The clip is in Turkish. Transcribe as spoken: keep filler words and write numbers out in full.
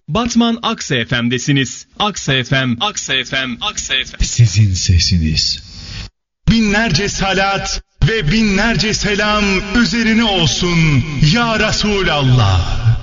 Batman Aksa F M'desiniz. Aksa F M, Aksa F M, Aksa F M. Sizin sesiniz. Binlerce salat ve binlerce selam üzerine olsun ya Resulallah.